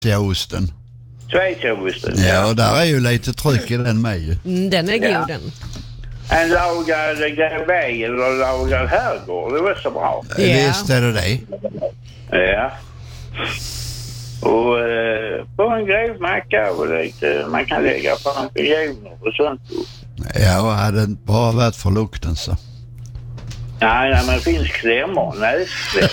Schweizerosten. Schweizerosten. Ja, där är ju lite tryck i den med ju. Den är god den. En lagad grävväg eller lagad herrgård, det var så bra. Visst är det. Ja. Och på en grävmacka och lite, man kan lägga på en begravning och sånt. Ja, hade det inte bara varit för lukten så. Nej, men det finns klämmor. Nej.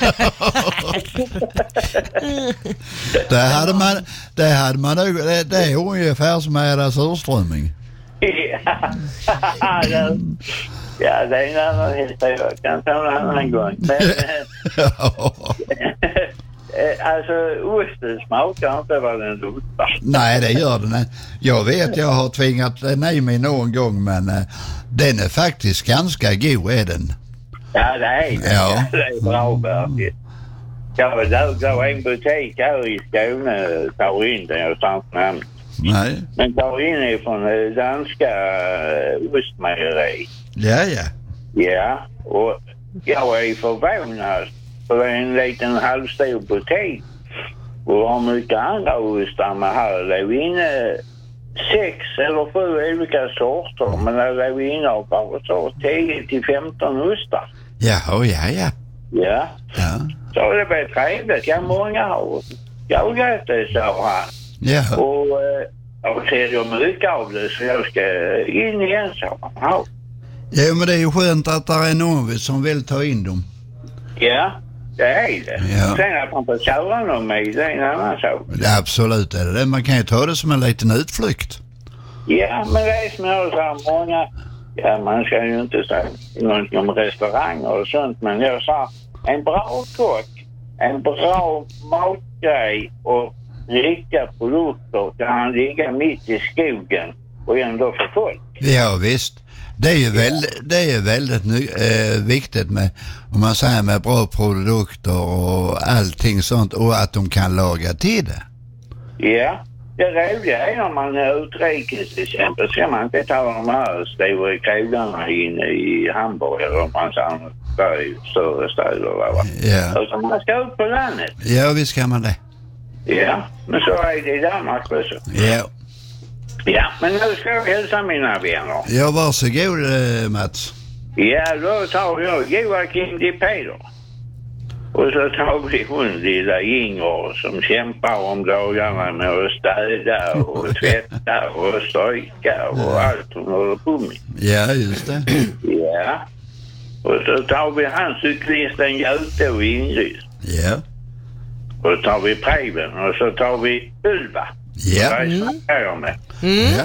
Det hade man nog, det är ungefär som Edda surströmming. Ja, det är en annan historia. Jag kan ta en annan gång. Men, alltså, osten smakar inte vad den luktar. Nej, det gör den. Jag vet, jag har tvingat den i mig någon gång, men den är faktiskt ganska god, är den. Ja, det är det. Ja. Det är bra, Bertil. Det var en butik här i Skåne, tar in den, jag sa inte namn. Nej. Men tar in från danska ostmejeri. Ja. Ja, och jag är förvånad. För det är en liten halvstor butik. Och har mycket andra ostar med här. Det är inne 6 eller 7 olika sorter. Men det är inne av bara så 10-15 ostar. Ja. Ja. Så det blev trevligt. Ja, många har jagat det, sa han. Ja. Och jag ser ju mycket av det, så jag ska in igen, sa han. Ja. Ja, men det är ju skönt att det är någon som vill ta in dem. Ja, det är det. Ja. Sen att man får köra dem med, det är en annan sak. Ja, absolut är det. Man kan ju ta det som en liten utflykt. Ja, men det är som jag sa, många... Ja, man ska ju inte säga någonting om restauranger och sånt, men jag sa, en bra kock, en bra matgrej och riktiga produkter kan han ligga mitt i skogen och ändå få folk. Ja, visst. Det är väldigt viktigt med, om man säger, med bra produkter och allting sånt, och att de kan laga till det. Ja, det roliga är när man är utrikes till exempel, så man inte ta de här stora krogarna inne i Hamburg eller om man säger i större städer. Ja. Alltså man ska ut på landet. Ja, visst kan man det. Ja, men så är det i Danmark också. Ja. Ja, men nu ska jag hälsa mina vänner. Ja, varsågod Mats. Ja, då tar jag Joakim Di Peder. Och så tar vi hon lilla Inger som kämpar om dagarna med att städa och tvätta och stryka och allt hon håller på med. Ja, just det. Ja. Och så tar vi hans cyklisten Göte och Ingrid. Ja. Och så tar vi Preben och så tar vi Ulva. Ja. Ja.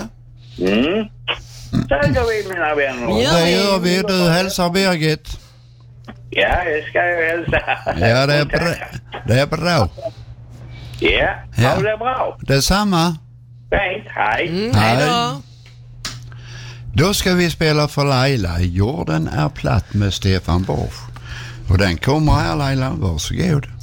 Så går vi, mina vänner. Ja, det gör vi. Du hälsar Birgit. Ja, det ska jag hälsa. Ja, det är bra. Det är bra. Ja, ha det bra. Detsamma. Fint, hej. Hej då. Då ska vi spela för Laila. Jorden är platt med Stefan Borsch. Och den kommer här, Laila. Varsågod.